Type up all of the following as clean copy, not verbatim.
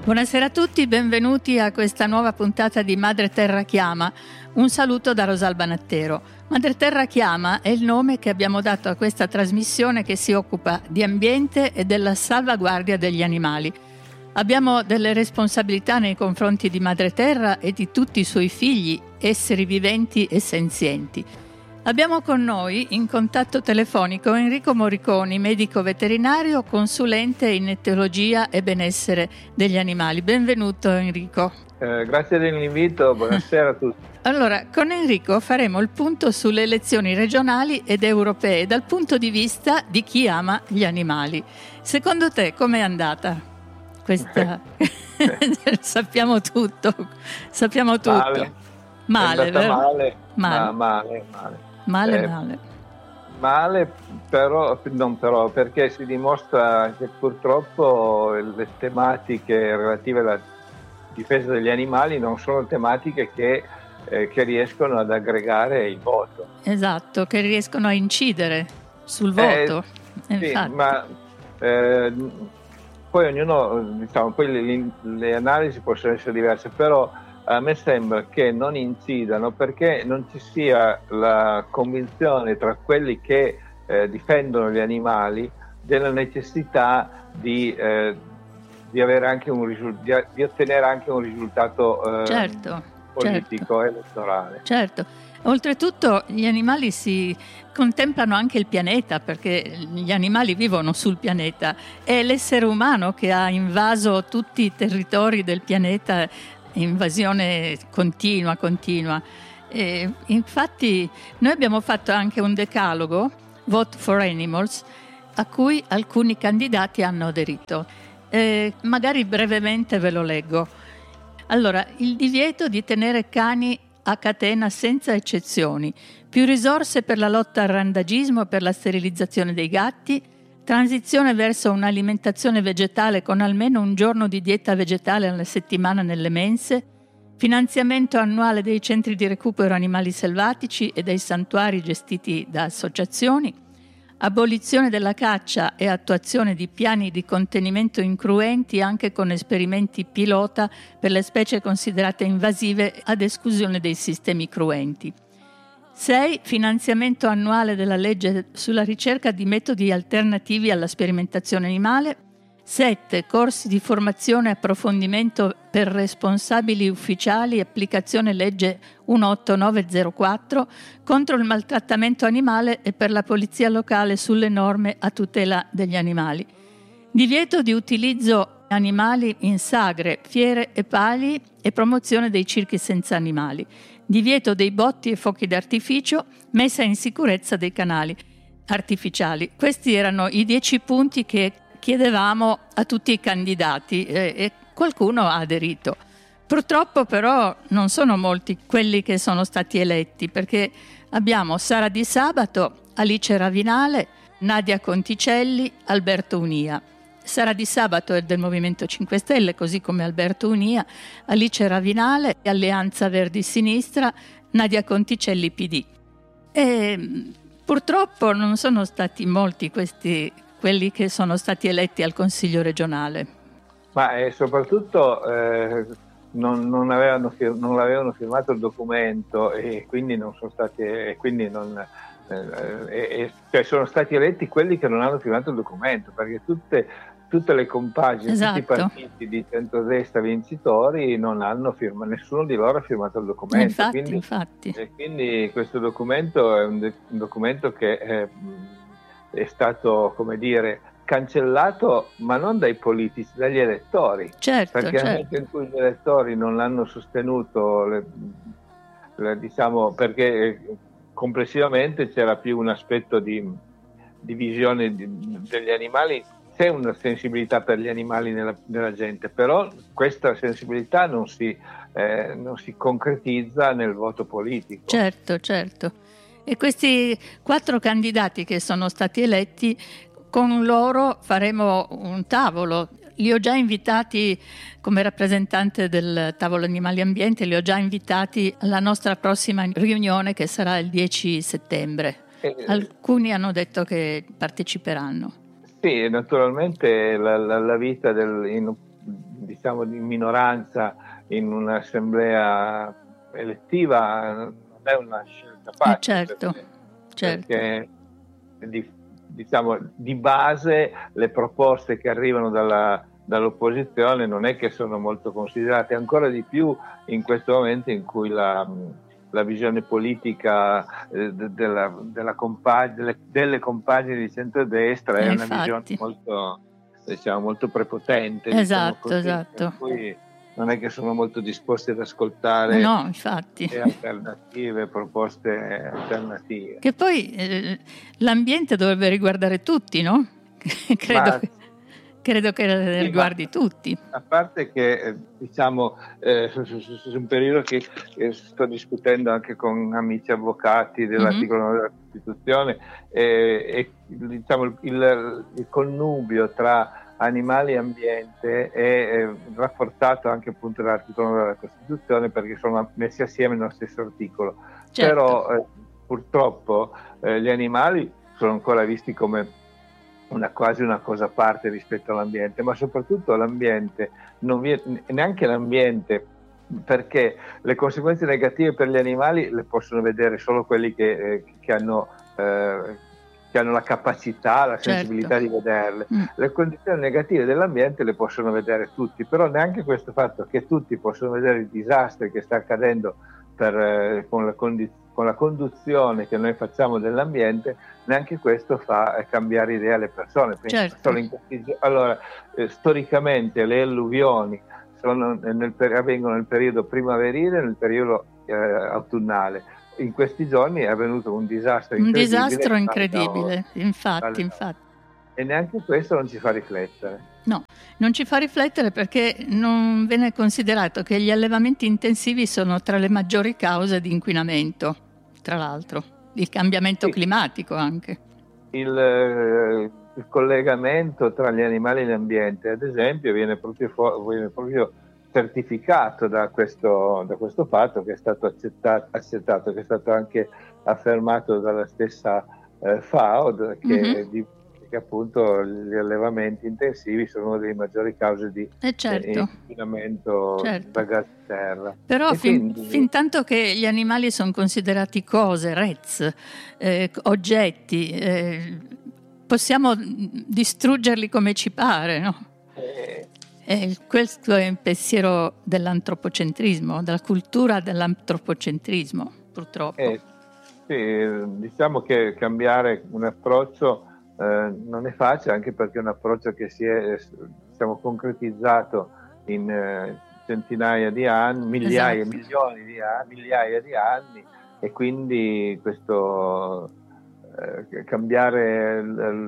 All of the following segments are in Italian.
Buonasera a tutti, benvenuti a questa nuova puntata di Madre Terra Chiama. Un saluto da Rosalba Nattero. Madre Terra Chiama è il nome che abbiamo dato a questa trasmissione che si occupa di ambiente e della salvaguardia degli animali. Abbiamo delle responsabilità nei confronti di Madre Terra e di tutti i suoi figli, esseri viventi e senzienti. Abbiamo con noi in contatto telefonico Enrico Morriconi, medico veterinario, consulente in etologia e benessere degli animali. Benvenuto Enrico. Grazie dell'invito, buonasera a tutti. Allora, con Enrico faremo il punto sulle elezioni regionali ed europee dal punto di vista di chi ama gli animali. Secondo te com'è andata questa? Sappiamo tutto. Male, vero? Male, però perché si dimostra che purtroppo le tematiche relative alla difesa degli animali non sono tematiche che riescono ad aggregare il voto. Esatto, che riescono a incidere sul voto. Sì, ma poi ognuno, poi le analisi possono essere diverse, però a me sembra che non incidano perché non ci sia la convinzione tra quelli che difendono gli animali della necessità di avere anche di ottenere anche un risultato politico, elettorale. Certo. Oltretutto gli animali si contemplano anche il pianeta, perché gli animali vivono sul pianeta. È l'essere umano che ha invaso tutti i territori del pianeta, invasione continua. E infatti noi abbiamo fatto anche un decalogo, Vote for Animals, a cui alcuni candidati hanno aderito. Magari brevemente ve lo leggo. Allora, il divieto di tenere cani a catena senza eccezioni, più risorse per la lotta al randagismo e per la sterilizzazione dei gatti, transizione verso un'alimentazione vegetale con almeno un giorno di dieta vegetale alla settimana nelle mense, finanziamento annuale dei centri di recupero animali selvatici e dei santuari gestiti da associazioni, abolizione della caccia e attuazione di piani di contenimento incruenti anche con esperimenti pilota per le specie considerate invasive ad esclusione dei sistemi cruenti. 6. Finanziamento annuale della legge sulla ricerca di metodi alternativi alla sperimentazione animale. 7. Corsi di formazione e approfondimento per responsabili ufficiali, applicazione legge 18904 contro il maltrattamento animale e per la polizia locale sulle norme a tutela degli animali. Divieto di utilizzo animali in sagre, fiere e pali e promozione dei circhi senza animali. Divieto dei botti e fuochi d'artificio, messa in sicurezza dei canali artificiali. Questi erano i 10 punti che chiedevamo a tutti i candidati e qualcuno ha aderito. Purtroppo però non sono molti quelli che sono stati eletti, perché abbiamo Sara Di Sabato, Alice Ravinale, Nadia Conticelli, Alberto Unia. Sara Di Sabato è del Movimento 5 Stelle, così come Alberto Unia, Alice Ravinale, Alleanza Verdi Sinistra, Nadia Conticelli PD. E purtroppo non sono stati molti quelli che sono stati eletti al Consiglio regionale. Ma soprattutto non avevano firmato il documento e quindi non sono stati cioè sono stati eletti quelli che non hanno firmato il documento, perché tutte le compagini, esatto, tutti i partiti di centrodestra vincitori non hanno firmato, nessuno di loro ha firmato il documento. Infatti. Quindi questo documento è un documento che è stato, come dire, cancellato, ma non dai politici, dagli elettori. Perché nel momento in cui gli elettori non l'hanno sostenuto, diciamo, perché complessivamente c'era più un aspetto di visione degli animali. C'è una sensibilità per gli animali nella gente, però questa sensibilità non si concretizza nel voto politico. Certo. E questi 4 candidati che sono stati eletti, con loro faremo un tavolo. Li ho già invitati come rappresentante del tavolo Animali Ambiente, li ho già invitati alla nostra prossima riunione che sarà il 10 settembre. Alcuni hanno detto che parteciperanno. Sì, naturalmente la vita diciamo di minoranza in un'assemblea elettiva non è una scelta facile, perché diciamo di base le proposte che arrivano dall'opposizione non è che sono molto considerate, ancora di più in questo momento in cui la visione politica delle compagini di centrodestra è una visione molto, diciamo, molto prepotente. Esatto, diciamo così, esatto. Per cui non è che sono molto disposti ad ascoltare alternative, proposte alternative. Che poi l'ambiente dovrebbe riguardare tutti, no? Credo che riguardi tutti. A parte che, diciamo, su un periodo che sto discutendo anche con amici avvocati dell'articolo 9 della Costituzione, e diciamo il connubio tra animali e ambiente è rafforzato anche appunto dall'articolo 9 della Costituzione, perché sono messi assieme nello stesso articolo. Certo. Però purtroppo gli animali sono ancora visti come quasi una cosa a parte rispetto all'ambiente, ma soprattutto l'ambiente non viene, neanche l'ambiente, perché le conseguenze negative per gli animali le possono vedere solo quelli che hanno la capacità, la sensibilità di vederle. Le condizioni negative dell'ambiente le possono vedere tutti, però neanche questo fatto che tutti possono vedere i disastri che sta accadendo con la conduzione che noi facciamo dell'ambiente, neanche questo fa cambiare idea alle persone. Certo. Allora, storicamente le alluvioni avvengono nel periodo primaverile e nel periodo autunnale. In questi giorni è avvenuto un disastro incredibile. Un disastro incredibile, infatti. E neanche questo non ci fa riflettere. No, non ci fa riflettere perché non viene considerato che gli allevamenti intensivi sono tra le maggiori cause di inquinamento, tra l'altro, il cambiamento climatico anche. Il collegamento tra gli animali e l'ambiente, ad esempio, viene proprio certificato da questo fatto che è stato accettato, che è stato anche affermato dalla stessa FAO, che appunto gli allevamenti intensivi sono una delle maggiori cause di inquinamento da gas serra. Però fin tanto che gli animali sono considerati cose, oggetti, possiamo distruggerli come ci pare, no? Questo è il pensiero dell'antropocentrismo, della cultura dell'antropocentrismo, purtroppo. Sì, diciamo che cambiare un approccio non è facile, anche perché è un approccio che si è concretizzato in centinaia di anni, migliaia di anni, e quindi questo cambiare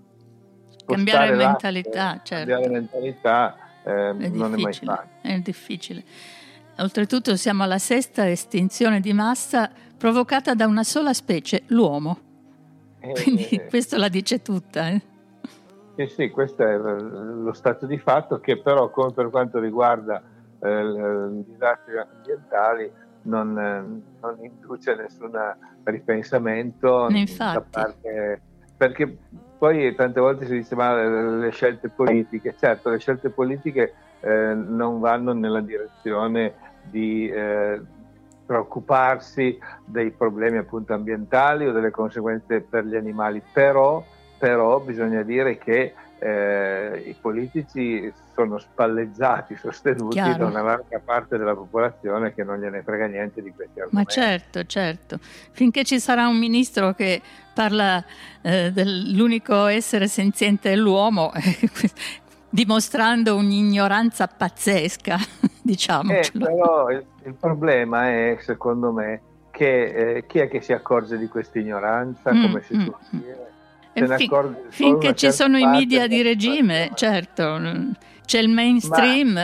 mentalità, cambiare mentalità non è mai facile. È difficile. Oltretutto siamo alla 6ª estinzione di massa provocata da una sola specie, l'uomo. Quindi questo la dice tutta. Sì, questo è lo stato di fatto, che però, come per quanto riguarda i disastri ambientali, non induce nessun ripensamento da parte, perché poi tante volte si dice ma le scelte politiche, certo, le scelte politiche non vanno nella direzione di preoccuparsi dei problemi appunto ambientali o delle conseguenze per gli animali, però bisogna dire che i politici sono spalleggiati, sostenuti da una larga parte della popolazione che non gliene frega niente di questi argomenti. Ma certo, finché ci sarà un ministro che parla dell'unico essere senziente è l'uomo, dimostrando un'ignoranza pazzesca, diciamocelo. Però il problema è, secondo me, che chi è che si accorge di questa ignoranza, come si può dire? Finché ci sono i media di regime, certo, c'è il mainstream.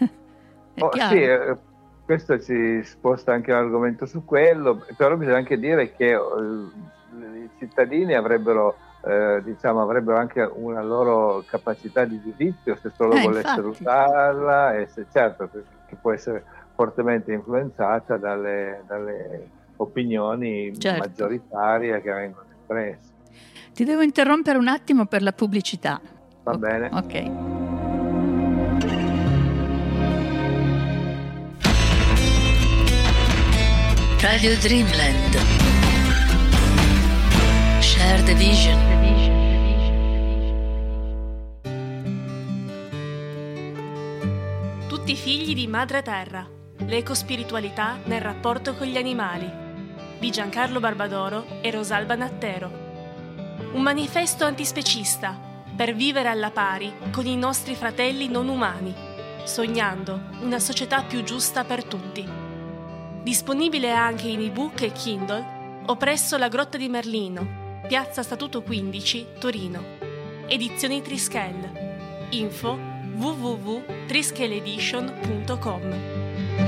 Questo ci sposta anche l'argomento su quello, però bisogna anche dire che i cittadini avrebbero anche una loro capacità di giudizio se solo volessero usarla, e certo che può essere fortemente influenzata dalle opinioni maggioritarie che vengono espresse. Ti devo interrompere un attimo per la pubblicità. Va bene. Ok. Radio Dreamland. Share the vision. Tutti figli di Madre Terra. L'ecospiritualità nel rapporto con gli animali. Di Giancarlo Barbadoro e Rosalba Nattero. Un manifesto antispecista per vivere alla pari con i nostri fratelli non umani, sognando una società più giusta per tutti. Disponibile anche in ebook e Kindle o presso la Grotta di Merlino, Piazza Statuto 15, Torino. Edizioni Trischel. Info www.trischeledition.com.